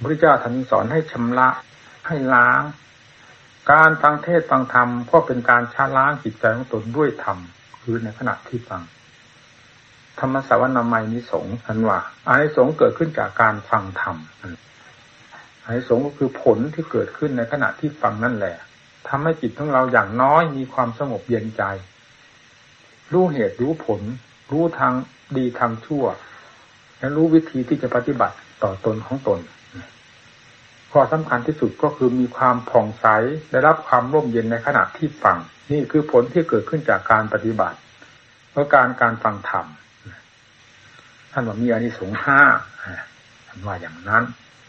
พระเจ้าท่านสอนให้ชำระให้ล้างการฟังเทศน์ฟังธรรมก็เป็นการชะล้างจิตใจของตนด้วยธรรมคือในขณะที่ฟังธรรมสวนามัยนิสงส์ท่านว่าอานิสงส์เกิดขึ้นจากการฟังธรรมอานิสงส์ก็คือผลที่เกิดขึ้นในขณะที่ฟังนั่นแหละทำให้จิตของเราอย่างน้อยมีความสงบเย็นใจรู้เหตุรู้ผลรู้ทางดีทางชั่วและรู้วิธีที่จะปฏิบัติต่อตนของตนข้อสำคัญที่สุดก็คือมีความผ่องใสได้รับความร่มเย็นในขณะที่ฟังนี่คือผลที่เกิดขึ้นจากการปฏิบัติเพราะการฟังธรรมท่านว่ามีอานิสงส์5ท่านว่าอย่างนั้น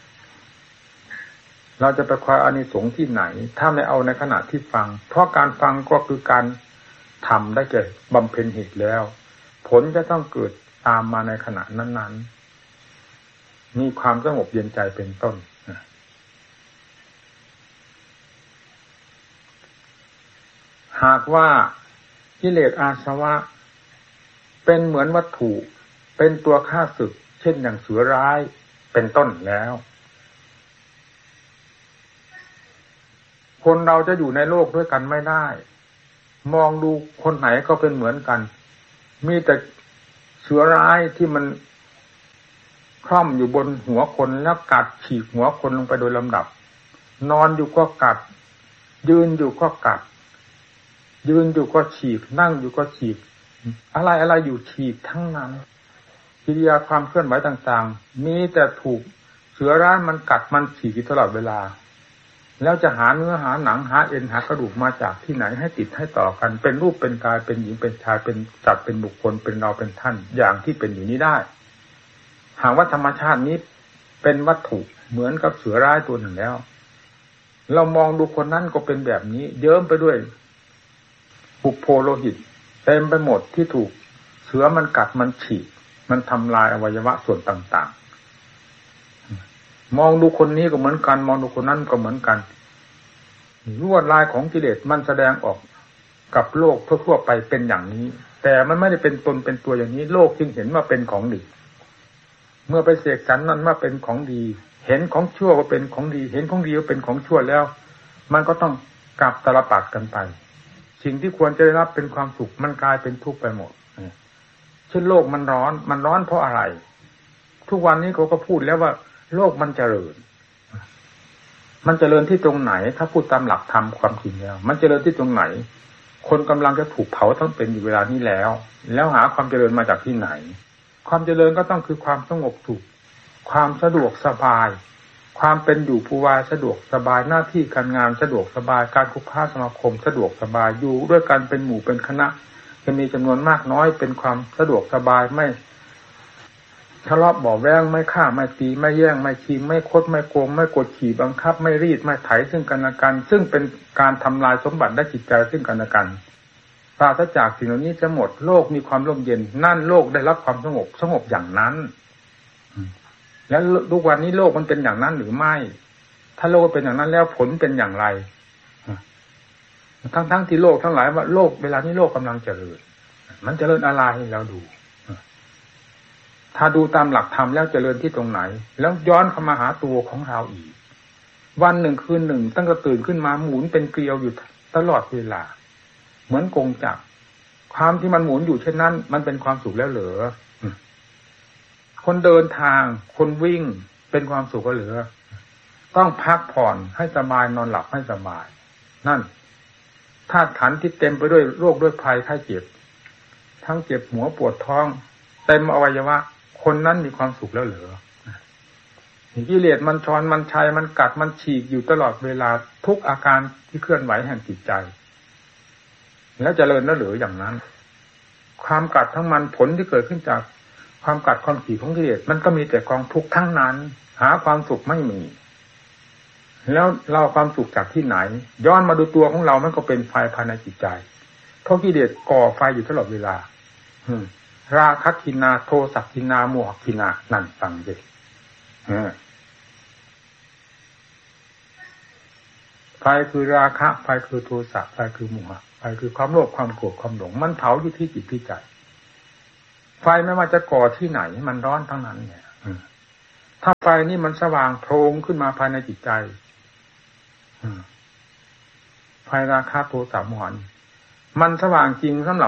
เราจะไปคว้าอานิสงส์ที่ไหนถ้าไม่เอาในขณะที่ฟังเพราะการฟังก็คือการทำได้แก่บำเพ็ญเหตุแล้วผลจะต้องเกิดตามมาในขณะนั้นๆมีความสงบเย็นใจเป็นต้นหากว่ากิเลสอาสวะเป็นเหมือนวัตถุเป็นตัวฆ่าศึกเช่นอย่างเสือร้ายเป็นต้นแล้วคนเราจะอยู่ในโลกด้วยกันไม่ได้มองดูคนไหนก็เป็นเหมือนกันมีแต่เสือร้ายที่มันคล่อมอยู่บนหัวคนแล้วกัดฉีกหัวคนลงไปโดยลำดับนอนอยู่ก็กัดยืนอยู่ก็กัดยืนอยู่ก็ฉีกนั่งอยู่ก็ฉีกอะไรอยู่ฉีกทั้งนั้นกิริยาความเคลื่อนไหวต่างๆมีแต่ถูกเสือร้ายมันกัดมันฉีกตลอดเวลาแล้วจะหาเนื้อหาหนังหาเอ็นหากระดูกมาจากที่ไหนให้ติดให้ต่อกันเป็นรูปเป็นกายเป็นหญิงเป็นชายเป็นสัตว์เป็นบุคคลเป็นเราเป็นท่านอย่างที่เป็นอยู่นี้ได้หากว่าธรรมชาตินี้เป็นวัตถุเหมือนกับเสือร้ายตัวหนึ่งแล้วเรามองดูคนนั้นก็เป็นแบบนี้เยิ้มไปด้วยปุโพโลหิตเต็มไปหมดที่ถูกเสือมันกัดมันฉีกมันทำลายอวัยวะส่วนต่างๆมองดูคนนี้ก็เหมือนกันมองดูคนนั้นก็เหมือนกันลวดลายของกิเลสมันแสดงออกกับโลกทั่วๆไปเป็นอย่างนี้แต่มันไม่ได้เป็นตนเป็นตัวอย่างนี้โลกจึงเห็นว่าเป็นของดีเมื่อไปเสกสรรมันว่าเป็นของดีเห็นของชั่วว่าเป็นของดีเห็นของดีว่าเป็นของชั่วแล้วมันก็ต้องกลับตลปัดกันไปสิ่งที่ควรจะได้รับเป็นความสุขมันกลายเป็นทุกข์ไปหมดเช่นโลกมันร้อนเพราะอะไรทุกวันนี้เขาก็พูดแล้วว่าโลกมันเจริญที่ตรงไหนถ้าพูดตามหลักธรรมความจริงแล้วมันเจริญที่ตรงไหนคนกำลังจะถูกเผาทั้งเป็นอยู่เวลานี้แล้วหาความเจริญมาจากที่ไหนความเจริญก็ต้องคือความสงบสุขความสะดวกสบายความเป็นอยู่ภูวาสะดวกสบายหน้าที่การงานสะดวกสบายการคบค้าสมาคมสะดวกสบายอยู่ด้วยกันเป็นหมู่เป็นคณะจะมีจำนวนมากน้อยเป็นความสะดวกสบายไม่ทะเลาะเบาะแว้งไม่ฆ่าไม่ตีไม่แย่งไม่ชิงไม่คดไม่โกงไม่กดขี่บังคับไม่รีดไม่ไถซึ่งกันและกันซึ่งเป็นการทำลายสมบัติและจิตใจซึ่งกันและกันปราศจากสิ่งเหล่านี้จะหมดโลกมีความร่มเย็นนั่นโลกได้รับความสงบอย่างนั้นแล้วทุกวันนี้โลกมันเป็นอย่างนั้นหรือไม่ถ้าโลกเป็นอย่างนั้นแล้วผลเป็นอย่างไรทั้งที่โลกทั้งหลายว่าโลกเวลานี้โลกกำลังเจริญมันเจริญอะไรเราดูถ้าดูตามหลักธรรมแล้วเจริญที่ตรงไหนแล้วย้อนเข้ามาหาตัวของเราอีกวันหนึ่งคืนหนึ่งตั้งแต่ตื่นขึ้นมาหมุนเป็นเกลียวอยู่ตลอดเวลาเหมือนกงจักรความที่มันหมุนอยู่เช่นนั้นมันเป็นความสุขแล้วเหรอคนเดินทางคนวิ่งเป็นความสุขก็เหลือต้องพักผ่อนให้สบายนอนหลับให้สบายนั่นธาตุขันธ์ที่เต็มไปด้วยโรคด้วยภัยไข้เจ็บทั้งเจ็บหัวปวดท้องเต็มอวัยวะคนนั้นมีความสุขแล้วเหรอกิเลสมันช้อนมันชัยมันกัดมันฉีกอยู่ตลอดเวลาทุกอาการที่เคลื่อนไหวแห่งจิตใจแล้วเจริญแล้วเหรออย่างนั้นความกัดทั้งมันผลที่เกิดขึ้นจากความกัดความขี่ของกิเลสมันก็มีแต่กองทุกข์ทั้งนั้นหาความสุขไม่มีแล้วเราความสุขจากที่ไหนย้อนมาดูตัวของเรามันก็เป็นไฟภายในจิตใจเพราะกิเลสก่อไฟอยู่ตลอดเวลาราคะกินาโทสะกินาโมหกินานั่นฟังดิไฟคือราคะไฟคือโทสะไฟคือโมหะไฟคือความโลภความโกรธความหลงมันเผาอยู่ที่จิตที่ใจไฟไม่ว่าจะก่อที่ไหนมันร้อนทั้งนั้นเนี่ยถ้าไฟนี่มันสว่างโพลงขึ้นมาภายในจิตใจไฟราคะโทสะโมหะมันสว่างจริงสำหรับ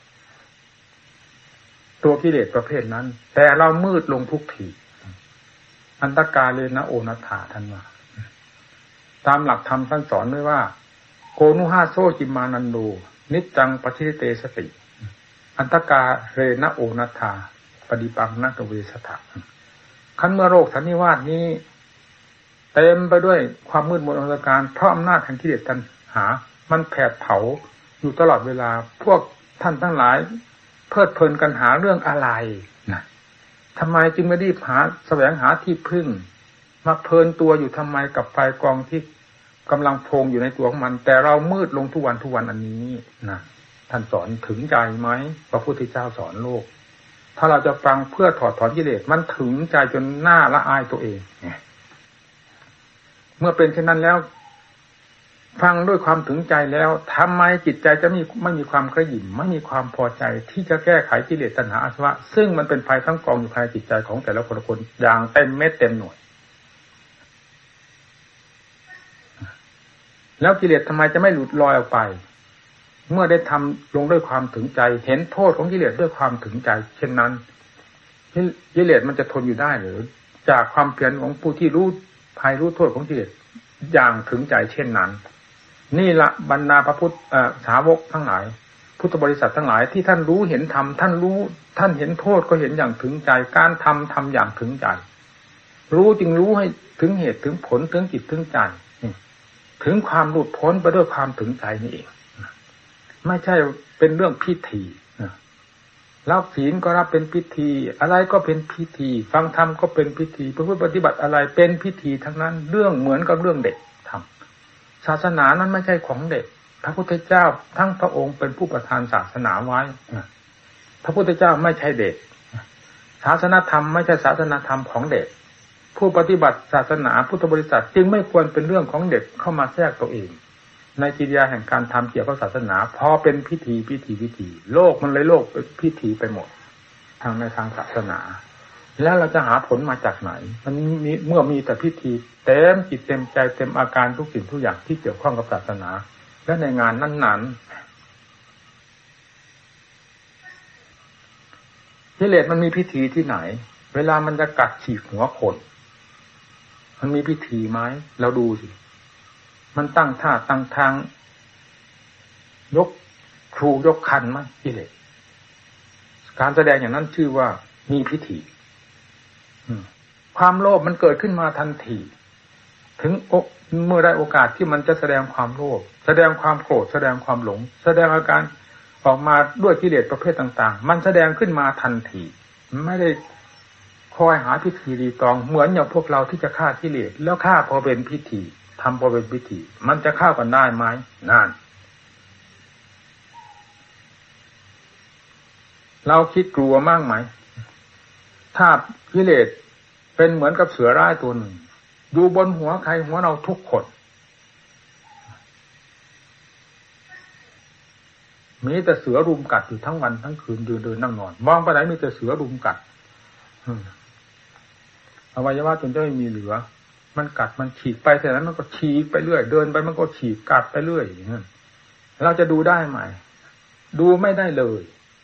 ตัวกิเลสประเภทนั้นแต่เรามืดลงทุกทีอันตกาเลนะโอนัฏฐาท่านว่าตามหลักธรรมท่านสอนไว้ว่าโกนุหาโซจิมานันโดนิจจังปฏิเตสติอันตกาเรนะโอนัฏฐาปฏิปังนักเวสถะขันเมื่อโรคสันนิวาสนี้เต็มไปด้วยความมืดมนอันตรการเพราะอำนาจแห่งกิเลสตัณหามันแผดเผาอยู่ตลอดเวลาพวกท่านทั้งหลายเพลิดเพลินกันหาเรื่องอะไรนะทำไมจึงไม่รีบหาแสวงหาที่พึ่งมาเพลินตัวอยู่ทำไมกับไฟกองที่กำลังโพงอยู่ในตัวของมันแต่เรามืดลงทุกวันอันนี้นะท่านสอนถึงใจไหมพระพุทธเจ้าสอนโลกถ้าเราจะฟังเพื่อถอดถอนกิเลสมันถึงใจจนหน้าละอายตัวเองเมื่อเป็นเช่นนั้นแล้วฟังด้วยความถึงใจแล้วทำไมจิตใจจะไม่มีความกระหยิ่มไม่มีความพอใจที่จะแก้ไขกิเลสตัณหาอาสวะซึ่งมันเป็นไฟทั้งกองอยู่ภายในจิตใจของแต่ละคนอย่างเต็มเม็ดเต็มหน่วยแล้วกิเลสทำไมจะไม่หลุดลอยออกไปเมื่อได้ทำลงด้วยความถึงใจเห็นโทษของกิเลสด้วยความถึงใจเช่นนั้นกิเลสมันจะทนอยู่ได้หรือจากความเพียรของผู้ที่รู้ภัยรู้โทษของกิเลสอย่างถึงใจเช่นนั้นนี่ละบรรดาพระพุทธสาวกทั้งหลายพุทธบริษัททั้งหลายที่ท่านรู้เห็นธรรมท่านเห็นโทษก็เห็นอย่างถึงใจการทำอย่างถึงใจรู้จึงรู้ให้ถึงเหตุถึงผลถึงจิตถึงใจถึงความหลุดพ้นไปด้วยความถึงใจนี่เองไม่ใช่เป็นเรื่องพิธีรับศีลก็รับเป็นพิธีอะไรก็เป็นพิธีฟังธรรมก็เป็นพิธีประพฤติปฏิบัติอะไรเป็นพิธีทั้งนั้นเรื่องเหมือนกับเรื่องเด็กทำศาสนานั้นไม่ใช่ของเด็กพระพุทธเจ้าทั้งพระองค์เป็นผู้ประทานศาสนาไว้พระพุทธเจ้าไม่ใช่เด็กศาสนธรรมไม่ใช่ศาสนธรรมของเด็กผู้ปฏิบัติศาสนาพุทธบริษัทจึงไม่ควรเป็นเรื่องของเด็กเข้ามาแทรกตัวเองในกิริยาแห่งการทำเกี่ยวกับศาสนาพอเป็นพิธีโลกมันเลยโลกเป็นพิธีไปหมดทางในทางศาสนาแล้วเราจะหาผลมาจากไหนมันมีเมื่อมีแต่พิธีเต็มจิตเต็มใจเต็มอาการทุกสิ่งทุกอย่างที่เกี่ยวข้องกับศาสนาและในงานนั้นๆกิเลสมันมีพิธีที่ไหนเวลามันจะกัดฉีกหัวคนมันมีพิธีไหมเราดูสิมันตั้งท่าตั้งทางยกครูยกคันมั้ยกิเลสการแสดงอย่างนั้นชื่อว่ามีพิธีความโลภมันเกิดขึ้นมาทันทีถึงเมื่อได้โอกาสที่มันจะแสดงความโลภแสดงความโกรธแสดงความหลงแสดงอาการออกมาด้วยกิเลสประเภทต่างๆมันแสดงขึ้นมาทันทีไม่ได้คอยหาพิธีรีตองเหมือนอย่างพวกเราที่จะฆ่ากิเลสแล้วฆ่าพอเป็นพิธีทำพอเป็นพิธีมันจะเข้ากันได้ไหมนั่นเราคิดกลัวมากไหมถ้ากิเลสเป็นเหมือนกับเสือร้ายตัวหนึ่งอยู่บนหัวใครหัวเราทุกคนมีแต่เสือรุมกัดอยู่ทั้งวันทั้งคืนเดินนั่งนอนมองไปไหนมีแต่เสือรุมกัดอวัยวะจนจะไม่มีเหลือมันกัดมันฉีกไปแต่นั้นมันก็ฉีกไปเรื่อยเดินไปมันก็ฉีกกัดไปเรื่อยอย่างนั้นเราจะดูได้ไหมดูไม่ได้เลย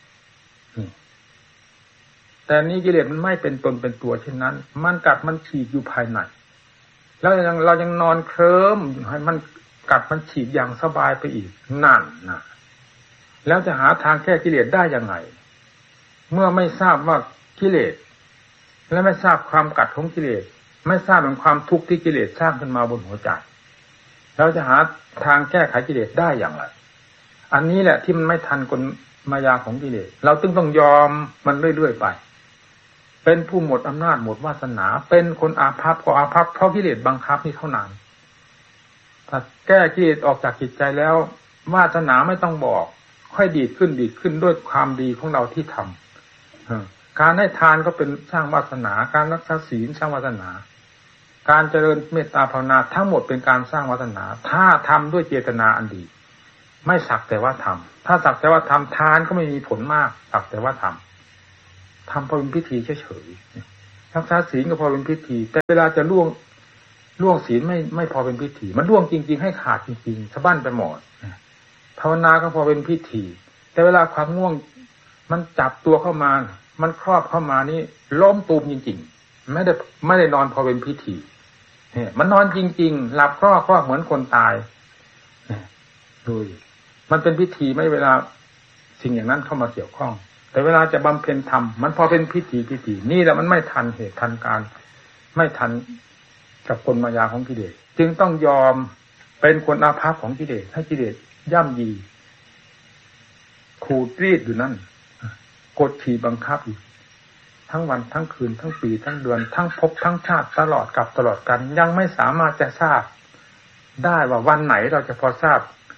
แต่นี้กิเลสมันไม่เป็นตนเป็นตัวเช่นนั้นมันกัดมันฉีกอยู่ภายในแล้วเรายังนอนเคลิ้มให้มันกัดมันฉีกอย่างสบายไปอีกนั่นนะแล้วจะหาทางแก้กิเลสได้ยังไงเมื่อไม่ทราบว่ากิเลสและไม่ทราบความกัดของกิเลสไม่ทราบถึงความทุกข์ที่กิเลสสร้างขึ้นมาบนหัวใจเราจะหาทางแก้ไขกิเลสได้อย่างไรอันนี้แหละที่มันไม่ทันกลมายาของกิเลสเราต้องยอมมันเรื่อยๆไปเป็นผู้หมดอำนาจหมดวาสนาเป็นคนอาภัพก็อาภัพเพราะกิเลสบังคับนี่เท่านั้นถ้าแก้กิเลสออกจากจิตใจแล้ววาสนาไม่ต้องบอกค่อยดีดขึ้นด้วยความดีของเราที่ทำการให้ทานก็เป็นสร้างวาสนาการรักษาศีลสร้างวาสนาการเจริญเมตตาภาวนาทั้งหมดเป็นการสร้างวาสนาถ้าทำด้วยเจตนาอันดีไม่สักแต่ว่าทำถ้าสักแต่ว่าทำทานก็ไม่มีผลมากสักแต่ว่าทำเพราะเป็นพิธีเฉยรักษาศีลก็พอเป็นพิธีแต่เวลาจะล่วงศีลไม่พอเป็นพิธีมันล่วงจริงๆให้ขาดจริงๆสะบั้นไปหมดภาวนาก็พอเป็นพิธีแต่เวลาความง่วงมันจับตัวเข้ามามันครอบเข้ามานี่ล้มตูมจริงๆไม่ได้นอนพอเป็นพิธีเนี่ยมันนอนจริงๆหลับครอบเหมือนคนตายดูมันเป็นพิธีไม่เวลาสิ่งอย่างนั้นเข้ามาเกี่ยวข้องแต่เวลาจะบำเพ็ญธรรมมันพอเป็นพิธีนี่แหละมันไม่ทันเหตุทันการไม่ทันกับกลมายาของกิเลสจึงต้องยอมเป็นคนอาภัพของกิเลสให้กิเลสย่ำยีขูดรีดอยู่นั่นกดขี่บังคับอยู่ทั้งวันทั้งคืนทั้งปีทั้งเดือนทั้งภพทั้งชาติตลอดกับตลอดกันยังไม่สามารถจะทราบได้ว่าวันไหนเราจะพอทราบ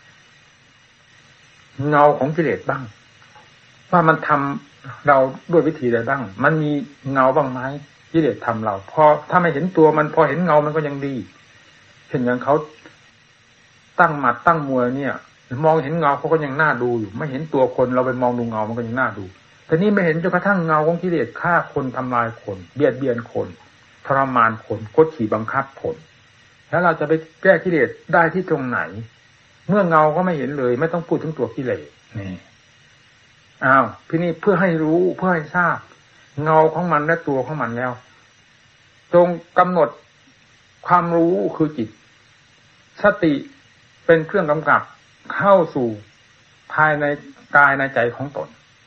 เงาของกิเลสบ้างว่ามันทำเราด้วยวิธีใดบ้างมันมีเงาบ้างไหมกิเลสทำเราพอถ้าไม่เห็นตัวมันพอเห็นเงามันก็ยังดีเช่นอย่างเขาตั้งหมัดตั้งมวยเนี่ยมองเห็นเงาเขาก็ยังน่าดูอยู่ไม่เห็นตัวคนเราไปมองดูเงามันก็ยังน่าดูแต่นี่ไม่เห็นจนกระทั่งเงาของกิเลสฆ่าคนทำลายคนเบียดเบียนคนทรมานคนกดขี่บังคับคนแล้วเราจะไปแก้กิเลสได้ที่ตรงไหนเมื่อเงาก็ไม่เห็นเลยไม่ต้องพูดถึงตัวกิเลสนี่อ้าวที่นี่เพื่อให้รู้เพื่อให้ทราบเงาของมันและตัวของมันแล้วตรงกำหนดความรู้คือจิตสติเป็นเครื่องกำกับเข้าสู่ภายในกายในใจของตน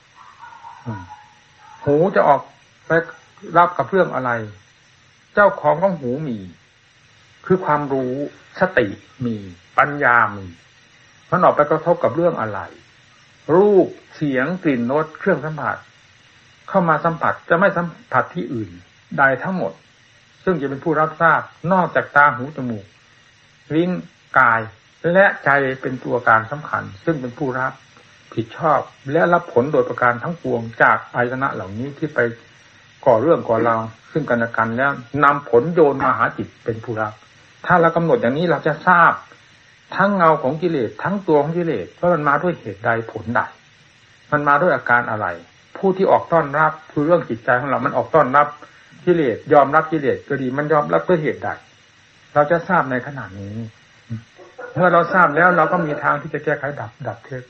หูจะออกไปรับกับเรื่องอะไรเจ้าของหูมีคือความรู้สติมีปัญญามีมันออกไปกระทบกับเรื่องอะไรรูปเสียงกลิ่นรสเครื่องสัมผัสเข้ามาสัมผัสจะไม่สัมผัสที่อื่นใดทั้งหมดซึ่งจะเป็นผู้รับทราบนอกจากตาหูจมูกลิ้นกายและใจเป็นตัวการสำคัญซึ่งเป็นผู้รับผิดชอบและรับผลโดยประการทั้งปวงจากอายตนะเหล่านี้ที่ไปก่อเรื่องก่อราวซึ่งกันและกันแล้วนำผลโยนมาหาจิตเป็นผู้รับถ้าเรากำหนดอย่างนี้เราจะทราบทั้งเงาของกิเลสทั้งตัวของกิเลสว่ามันมาด้วยเหตุใดผลใดมันมาด้วยอาการอะไรผู้ที่ออกต้อนรับคือเรื่องจิตใจของเรามันออกต้อนรับกิเลสยอมรับกิเลสก็ดีมันยอมรับด้วยเหตุใดเราจะทราบในขณะนี้เมื่อเราทราบแล้วเราก็มีทางที่จะแก้ไขดับเทศ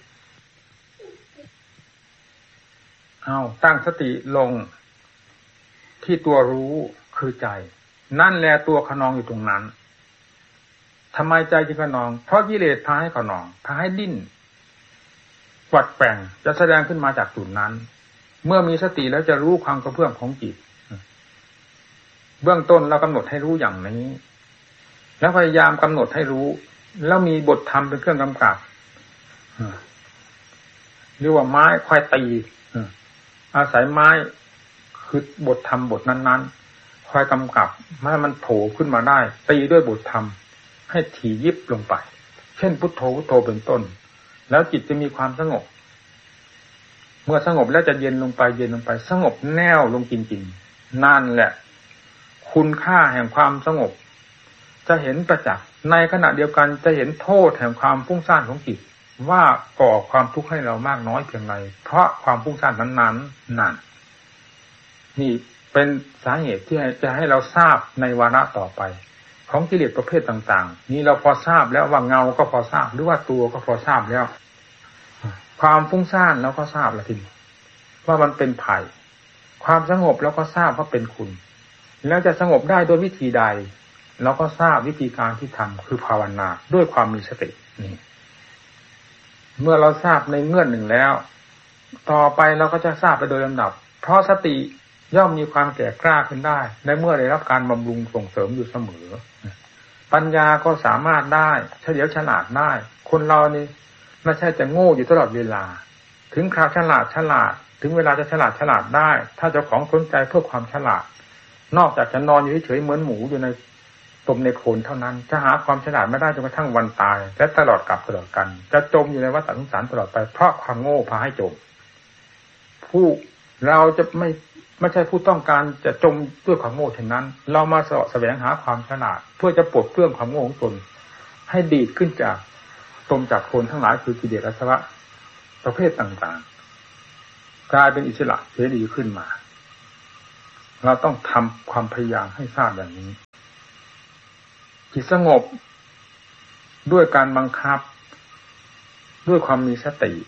เอาตั้งสติลงที่ตัวรู้คือใจนั่นแหละตัวขนองอยู่ตรงนั้นทำไมใจจึงขนองเพราะกิเลสพาให้ขนองพาให้ดิ้นกวัดแกว่งจะแสดงขึ้นมาจากจุดนั้นเมื่อมีสติแล้วจะรู้ความกระเพื่อมของจิตเบื้องต้นเรากำหนดให้รู้อย่างนี้แล้วพยายามกำหนดให้รู้แล้วมีบทธรรมเป็นเครื่องกำกับเรียกว่าไม้ควายตีอาศัยไม้คือบทธรรมบทนั้นๆคอยกำกับไม่ให้มันโผล่ขึ้นมาได้ตีด้วยบทธรรมให้ถี่ยิบลงไปเช่นพุทโธพุทโธเป็นต้นแล้วจิตจะมีความสงบเมื่อสงบแล้วจะเย็นลงไปสงบแน่วลงจริงๆนั่นแหละคุณค่าแห่งความสงบจะเห็นประจักษ์ในขณะเดียวกันจะเห็นโทษแห่งความฟุ้งซ่านของจิตว่าก่อความทุกข์ให้เรามากน้อยเพียงไรเพราะความฟุ้งซ่านนั้นนี่เป็นสาเหตุที่จะให้เราทราบในวาระต่อไปของกิเลสประเภทต่างๆนี่เราพอทราบแล้วว่าเงาก็พอทราบหรือว่าตัวก็พอทราบแล้วความฟุ้งซ่านเราก็ทราบแล้วทีนี้ว่ามันเป็นภัยความสงบเราก็ทราบว่าเป็นคุณแล้วจะสงบได้โดยวิธีใดเราก็ทราบวิธีการที่ทำคือภาวนาด้วยความมีสตินี่เมื่อเราทราบในเงื่อนหนึ่งแล้วต่อไปเราก็จะทราบไปโดยลำดับเพราะสติย่อมมีความแก่กล้าขึ้นได้ในเมื่อได้รับการบำรุงส่งเสริมอยู่เสมอปัญญาก็สามารถได้เฉลียวฉลาดได้คนเรานี่ไม่ใช่จะโง่อยู่ตลอดเวลาถึงคราวฉลาดถึงเวลาจะฉลาดได้ถ้าเจ้าของสนใจเพื่อความฉลาดนอกจากจะนอนอยู่เฉยๆเหมือนหมูอยู่ในตมในโคลนเท่านั้นจะหาความฉลาดไม่ได้จนกระทั่งวันตายและตลอดกับตลอดกันจะจมอยู่ในวัฏสงสารตลอดไปเพราะความโง่พาให้จมผู้เราจะไม่ใช่ผู้ต้องการจะจมด้วยความโง่เท่านั้นเรามาเสาะแสวงหาความฉลาดเพื่อจะปลดเปลื้องความโง่ของตนให้ดีดขึ้นจากตมจากโคลนทั้งหลายคือกิเลสอาสวะประเภทต่างๆกลายเป็นอิสระเสรีขึ้นมาเราต้องทำความพยายามให้ทราบอย่างนี้จิตสงบด้วยการบังคับด้วยความมีสติ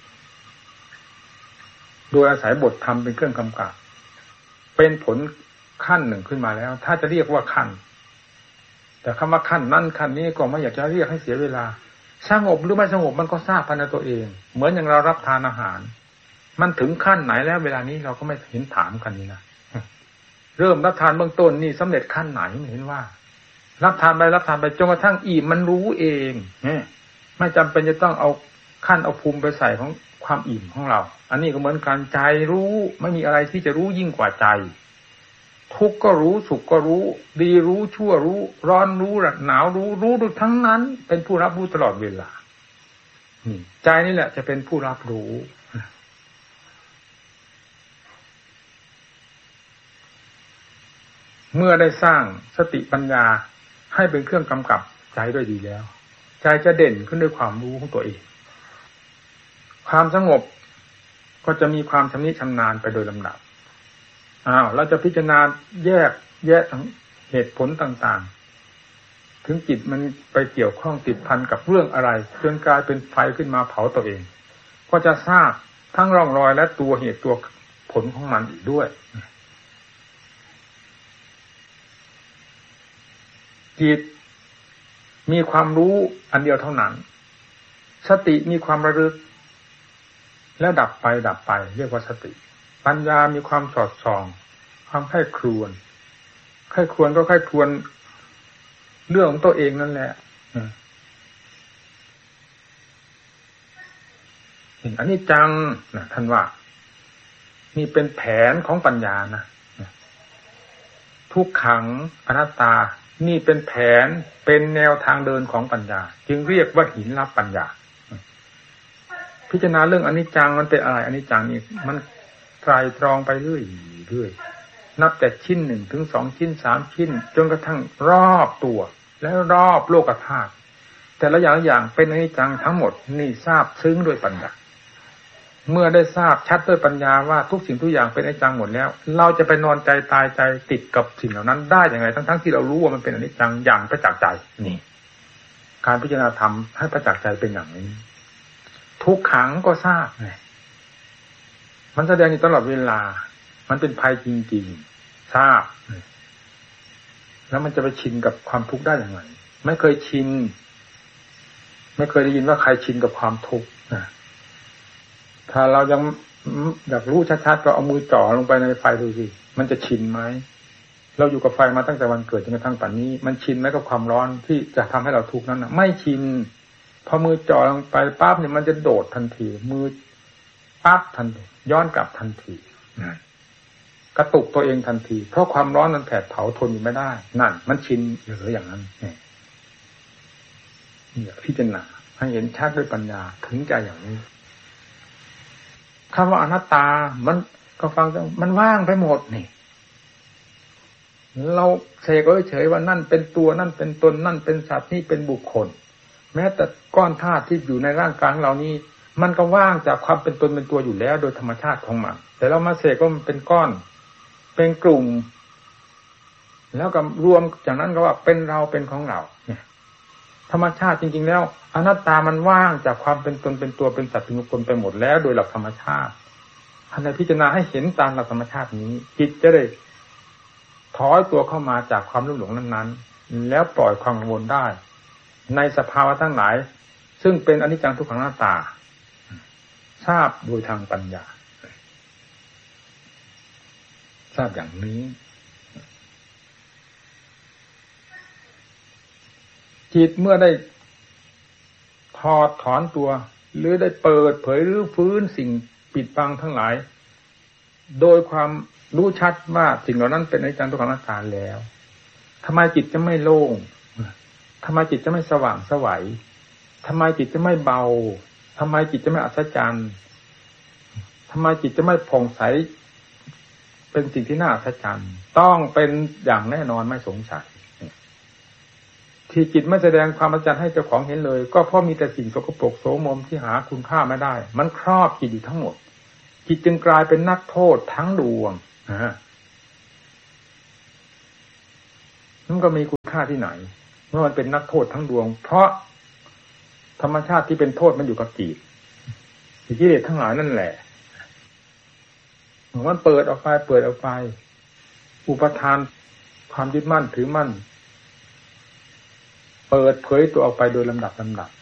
โดยอาศัยบทธรรมเป็นเครื่องกำกับเป็นผลขั้นหนึ่งขึ้นมาแล้วถ้าจะเรียกว่าขั้นแต่คำว่าขั้นนั้นขั้นนี้ก็ไม่อยากจะเรียกให้เสียเวลาสงบหรือไม่สงบมันก็ทราบภายในตัวเองเหมือนอย่างเรารับทานอาหารมันถึงขั้นไหนแล้วเวลานี้เราก็ไม่เห็นถามกันนี่นะเริ่มรับทานเบื้องต้นนี่สำเร็จขั้นไหนไม่เห็นว่ารับทานไปจนกระทั่งอิ่มมันรู้เองไม่จำเป็นจะต้องเอาขั้นเอาภูมิไปใส่ของความอิ่มของเราอันนี้ก็เหมือนกันใจรู้ไม่มีอะไรที่จะรู้ยิ่งกว่าใจทุกข์ก็รู้สุขก็รู้ดีรู้ชั่วรู้ร้อนรู้หนาวรู้ดูทั้งนั้นเป็นผู้รับรู้ตลอดเวลาใจนี่แหละจะเป็นผู้รับรู้เมื่อได้สร้างสติปัญญาให้เป็นเครื่องกำกับใจด้วยดีแล้วใจจะเด่นขึ้นด้วยความรู้ของตัวเองความสงบก็จะมีความชำนิชำนาญไปโดยลำดับเราจะพิจารณาแยกทั้งเหตุผลต่างๆถึงจิตมันไปเกี่ยวข้องติดพันกับเรื่องอะไรจนกลายเป็นไฟขึ้นมาเผาตัวเองก็จะทราบทั้งร่องรอยและตัวเหตุตัวผลของมันอีกด้วยจิตมีความรู้อันเดียวเท่านั้นสติมีความระลึกแล้วดับไปเรียกว่าสติปัญญามีความสอดส่องความใคร่ครวญก็ใคร่ครวญเรื่องของตัวเองนั่นแหละเห็นอนิจจังนะท่านว่านี่เป็นแผนของปัญญานะทุกขังอนัตตานี่เป็นแผนเป็นแนวทางเดินของปัญญาจึงเรียกว่าหินรับปัญญาพิจารณาเรื่องอนิจจังมันเป็นอะไรอนิจจังนี่มันไตรตรองไปเรื่อยนับแต่ชิ้น1 ถึง 2 ชิ้น 3 ชิ้นจนกระทั่งรอบตัวและรอบโลกธาตุแต่ละอย่างเป็นอนิจจังทั้งหมดนี่ทราบซึ้งด้วยปัญญาเมื่อได้ทราบชัดด้วยปัญญาว่าทุกสิ่งทุกอย่างเป็นอนิจจังหมดแล้วเราจะไปนอนใจตายใจติดกับสิ่งเหล่านั้นได้อย่างไรทั้งที่เรารู้ว่ามันเป็นอนิจจังอย่างประจักษ์ใจนี่การพิจารณาธรรมให้ประจักษ์ใจเป็นอย่างนี้ทุกขังก็ทราบไงมันแสดงอยู่ตลอดเวลามันเป็นภัยจริงๆทราบแล้วมันจะไปชินกับความทุกข์ได้อย่างไรไม่เคยชินไม่เคยได้ยินว่าใครชินกับความทุกข์ถ้าเรายังอยากรู้ชัดๆก็เอามือจ่อลงไปในไฟดูสิมันจะชินไหมเราอยู่กับไฟมาตั้งแต่วันเกิดจนกระทั่งป่านนี้มันชินไหมกับความร้อนที่จะทำให้เราทุกข์นั้นไม่ชินพอมือจ่อลงไปปั๊บเนี่ยมันจะโดดทันทีมือปั๊บทันทีย้อนกลับทันทีกระตุกตัวเองทันทีเพราะความร้อนมันแผดเผาทนอยู่ไม่ได้นั่นมันชินหรืออย่างนั้นนี่พิจารณาให้เห็นชัดด้วยปัญญาถึงใจอย่างนี้คำว่าอนัตตามันก็ฟังมันว่างไปหมดนี่เราเสกเฉยๆว่านั่นเป็นตัวนั่นเป็นตนนั่นเป็นสัตว์นี่เป็นบุคคลแม้แต่ก้อนธาตุที่อยู่ในร่างกายของเรานี้มันก็ว่างจากความเป็นตนเป็นตัวอยู่แล้วโดยธรรมชาติของมันแต่เรามาเสกว่ามันเป็นก้อนเป็นกลุ่มแล้วก็รวมจากนั้นก็ว่าเป็นเราเป็นของเราเนี่ยธรรมชาติจริงๆแล้วอนัตตามันว่างจากความเป็นตนเป็นตัวเป็นสัตว์เป็นบุคคลไปหมดแล้วโดยหลักธรรมชาติท่านได้พิจารณาให้เห็นตามหลักธรรมชาตินี้จิตจะได้ถอยตัวเข้ามาจากความลุ่มหลงนั้นๆแล้วปล่อยความกังวลได้ในสภาวะทั้งหลายซึ่งเป็นอนิจจังทุกขังอนัตตาทราบโดยทางปัญญาทราบอย่างนี้จิตเมื่อได้ถอดถอนตัวหรือได้เปิดเผยหรือฟื้นสิ่งปิดบังทั้งหลายโดยความรู้ชัดว่าสิ่งเหล่านั้นเป็นอนิจจังทุกขังอนัตตาแล้วทำไมจิตจะไม่โล่งทำไมจิตจะไม่สว่างไสวทำไมจิตจะไม่เบาทำไมจิตจะไม่อัศจรรย์ทำไมจิตจะไม่ผ่องใสเป็นสิ่งที่น่าอัศจรรย์ต้องเป็นอย่างแน่นอนไม่สงสัยที่จิตไม่แสดงความอัศจรรย์ให้เจ้าของเห็นเลยก็เพราะมีแต่สิ่งสกปรกโสมมที่หาคุณค่าไม่ได้มันครอบจิตอยู่ทั้งหมดจิตจึงกลายเป็นนักโทษทั้งดวงมันก็มีคุณค่าที่ไหนเมื่อมันเป็นนักโทษทั้งดวงเพราะธรรมชาติที่เป็นโทษมันอยู่กับจิตกิเลสทั้งหลายนั่นแหละมันเปิดออกไปอุปทานความยึดมั่นถือมั่นเปิดเผยตัวออกไปโดยลำดับ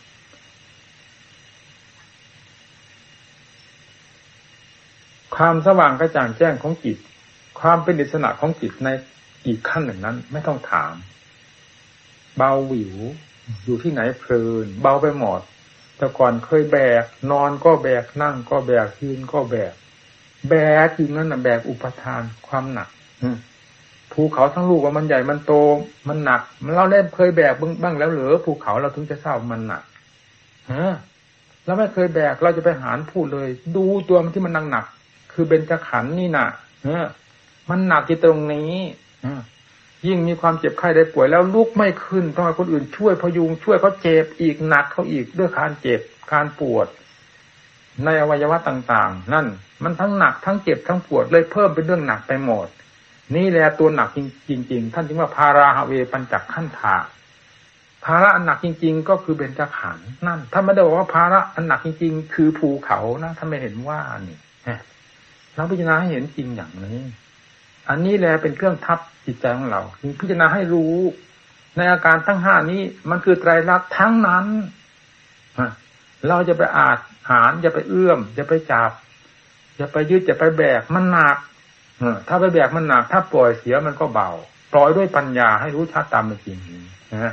ความสว่างกระจ่างแจ้งของจิตความเป็นอิสระของจิตในอีกขั้นหนึ่งนั้นไม่ต้องถามเบาหวิวอยู่ที่ไหนเพลินเบาไปหมดแต่ก่อนเคยแบกนอนก็แบกนั่งก็แบกยืนก็แบกอยู่นั่นน่ะแบกอุปทานความหนักภูเขาทั้งลูกว่ามันใหญ่มันโตมันหนักเราได้เคยแบกบ้างแล้วเหรอภูเขาเราถึงจะทราบมันหนักเราไม่เคยแบกเราจะไปหารพูดเลยดูตัวมันที่มันหนักคือเบญจขันธ์นี่น่ะมันหนักที่ตรงนี้ยิ่งมีความเจ็บไข้ได้ป่วยแล้วลุกไม่ขึ้นต้องให้คนอื่นช่วยพยุงช่วยเขาเจ็บอีกหนักเขาอีกด้วยการเจ็บการปวดในอวัยวะต่างๆนั่นมันทั้งหนักทั้งเจ็บทั้งปวดเลยเพิ่มเป็นเรื่องหนักไปหมดนี่แหละตัวหนักจริงๆท่านจึงว่าภาราหะเวปัญจขันธาภาระอันหนักจริงๆก็คือเบญจขันธ์นั่นถ้าไม่ได้บอกว่าภาระอันหนักจริงๆคือภูเขานะถ้าไม่เห็นว่านี่เราพิจารณาให้เห็นจริงอย่างนี้อันนี้แหละเป็นเครื่องทับจิตใจของเราพิจารณาให้รู้ในอาการทั้งห้านี้มันคือไตรลักษณ์ทั้งนั้นเราจะไปอาจหารจะไปเอื้อมจะไปจับจะไปยึดจะไปแบกมันหนักถ้าไปแบกมันหนักถ้าปล่อยเสียมันก็เบาปล่อยด้วยปัญญาให้รู้ชัดตามเป็นจริงนะ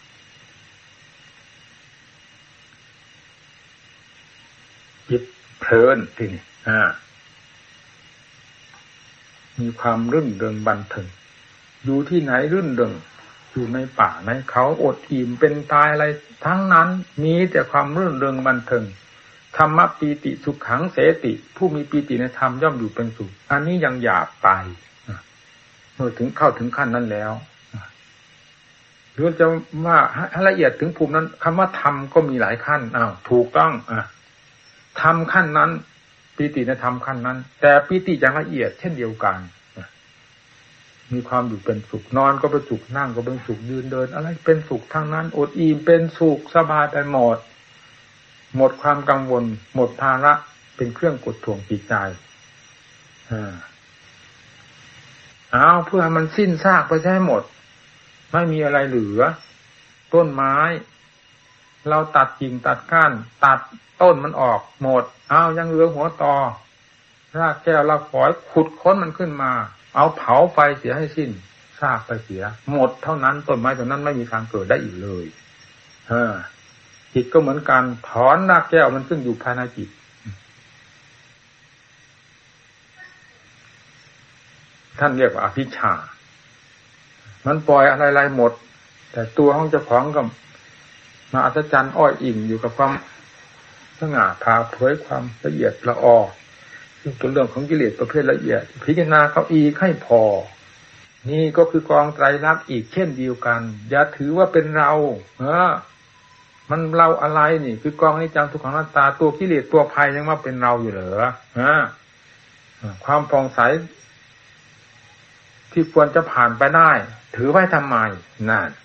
จิตเพลินทีนี้มีความรื่นเริงบันเทิงอยู่ที่ไหนรื่นเริงอยู่ในป่าในเขาอดอิ่มเป็นตายอะไรทั้งนั้นมีแต่ความรื่นเริงบันเทิงธรรมปีติสุขขังเสติผู้มีปีติในธรรมย่อมอยู่เป็นสุขอันนี้ยังหยาบไปเมื่อถึงเข้าถึงขั้นนั้นแล้วหรือจะว่าให้ละเอียดถึงภูมินั้นคำว่าธรรมก็มีหลายขั้นถูกต้องธรรมขั้นนั้นปีติในธรรมขั้นนั้นแต่ปีติอย่างละเอียดเช่นเดียวกันมีความอยู่เป็นสุขนอนก็เป็นสุขนั่งก็เป็นสุขยืนเดินอะไรเป็นสุขทั้งนั้นอดอิ่มเป็นสุขสบายไปหมดความกังวลหมดภาระเป็นเครื่องกดท่วงจิตใจเพื่อให้มันสิ้นซากไปใช่หมดไม่มีอะไรเหลือต้นไม้เราตัดกิ่งตัดก้านตัดต้นมันออกหมดยังเหลือหัวตอรากแก้วรากฝอยขุดค้นมันขึ้นมาเอาเผาไฟเสียให้สิ้นซากไปเสียหมดเท่านั้นต้นไม้ต้นนั้นไม่มีทางเกิดได้อีกเลยจิตก็เหมือนกันถอนรากแก้วมันซึ่งอยู่ภายในจิตท่านเรียกว่าอภิชฌามันปล่อยอะไรๆหมดแต่ตัวของเจ้าของก็มาอัศจรรย์อ้อยอิ่งอยู่กับความสง่าผ่าเผยความละเอียดละออซึ่งเป็นเรื่องของกิเลสประเภทละเอียดพิจารณาเขาอีกให้พอนี่ก็คือกองไตรลักษณ์อีกเช่นเดียวกันอย่าถือว่าเป็นเรามันเราอะไรนี่คือกองอนิจจังทุกขังอนัตตาตัวกิเลสตัวภัยยังว่าเป็นเราอยู่เหรอความผ่องใสที่ควรจะผ่านไปได้ถือไว้ทำไมนั่น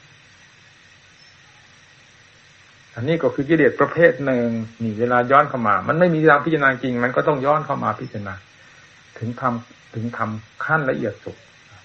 อันนี้ก็คือกิเลสประเภทหนึ่งนี่เวลาย้อนเข้ามามันไม่มีทางพิจารณาจริงมันก็ต้องย้อนเข้ามาพิจารณาถึงทำขั้นละเอียดสุด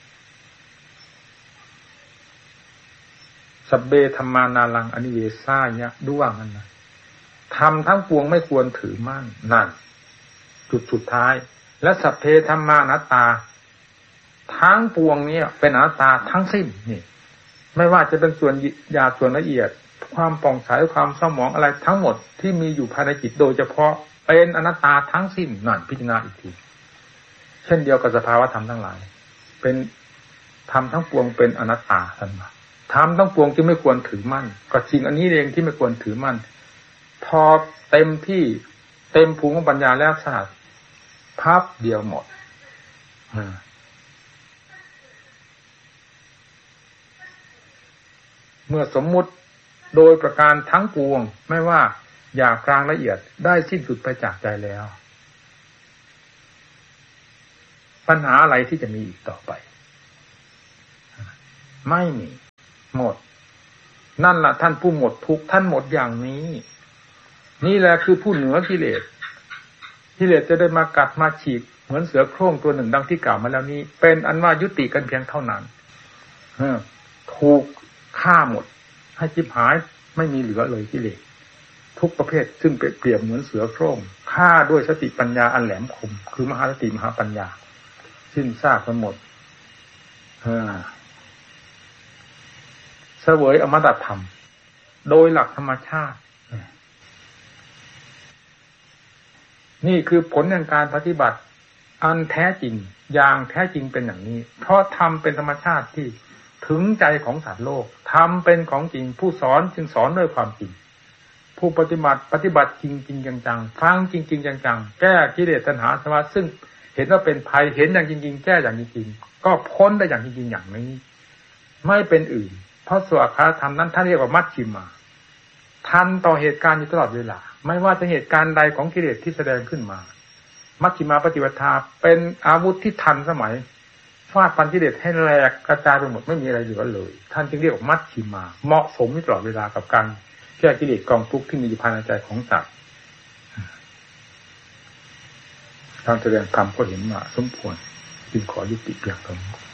สัพเบธัมมานารังอนิเวสายะด้วยงั้นนะทำทั้งปวงไม่ควรถือมั่นนั่นจุดสุดท้ายและสัพเพธัมมานัตตาทั้งปวงนี้เป็นอนัตตาทั้งสิ้นนี่ไม่ว่าจะเป็นส่วนหยาบส่วนละเอียดความป่องใสความเศร้าหมองอะไรทั้งหมดที่มีอยู่ภายในจิตโดยเฉพาะเป็นอนัตตาทั้งสิ้นนั่นพิจารณาอีกทีเช่นเดียวกับสภาวะธรรมทั้งหลายเป็นธรรมทั้งปวงเป็นอนัตตาท่านว่าธรรมทั้งปวงที่ไม่ควรถือมั่นก็จริงอันนี้เองที่ไม่ควรถือมั่นพอเต็มที่เต็มภูมิของปัญญาแล้วทราบพับเดียวหมดเมื่อสมมุติโดยประการทั้งปวงไม่ว่าหยาบกลางละเอียดได้สิ้นสุดไปจากใจแล้วปัญหาอะไรที่จะมีอีกต่อไปไม่มีหมดนั่นล่ะท่านผู้หมดทุกข์ท่านหมดอย่างนี้นี่แหละคือผู้เหนือกิเลสกิเลสจะได้มากัดมาฉีกเหมือนเสือโคร่งตัวหนึ่งดังที่กล่าวมาแล้วนี้เป็นอันว่ายุติกันเพียงเท่านั้นถูกฆ่าหมดให้จิบหายไม่มีเหลือเลยกิเลสทุกประเภทซึ่งเปรียบเหมือนเสือโคร่งฆ่าด้วยสติปัญญาอันแหลมคมคือมหาสติมหาปัญญาสิ้นซากไปหมดเสวยอมตะธรรมโดยหลักธรรมชาตินี่คือผลแห่งการปฏิบัติอันแท้จริงอย่างแท้จริงเป็นอย่างนี้เพราะธรรมเป็นธรรมชาติที่ถึงใจของสัตว์โลกธรรมเป็นของจริงผู้สอนจึงสอนด้วยความจริงผู้ปฏิบัติจริงๆจังๆฟังจริงๆจังๆแก้กิเลสตัณหาสมาซึ่งเห็นว่าเป็นภัยเห็นอย่างจริงๆแก้อย่างจริงๆก็พ้นได้อย่างจริงๆอย่างนี้ไม่เป็นอื่นเพราะสวากขาธรรมนั้นท่านเรียกว่ามัชฌิมาทันต่อเหตุการณ์อยู่ตลอดเวลาไม่ว่าจะเหตุการณ์ใดของกิเลสที่แสดงขึ้นมามัชฌิมาปฏิปทาเป็นอาวุธที่ทันสมัยฟาดฟันกิเลสให้แหลกกระจายไปหมดไม่มีอะไรเหลือเลยท่านจึงเรียกว่ามัชฌิมาเหมาะสมตลอดเวลากับการแก้กิเลสกองทุกข์ที่มีอยู่ภายในใจของสัตว์ท่านแสดงธรรมก็เห็นว่าสมควรจึงขอยุติเพียงเท่านี้